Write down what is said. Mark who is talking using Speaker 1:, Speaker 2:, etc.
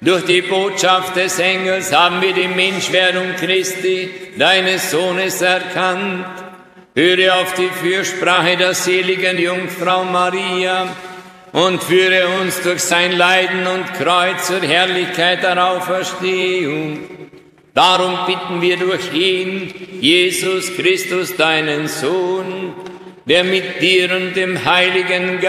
Speaker 1: Durch die Botschaft des Engels haben wir die Menschwerdung Christi, deines Sohnes, erkannt. Höre auf die Fürsprache der seligen Jungfrau Maria und führe uns durch sein Leiden und Kreuz zur Herrlichkeit der Auferstehung. Darum bitten wir durch ihn, Jesus Christus, deinen Sohn, der mit dir und dem Heiligen